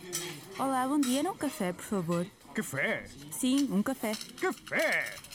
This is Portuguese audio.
Olá, bom dia. Era um café, por favor? Café? Sim, um café. Café!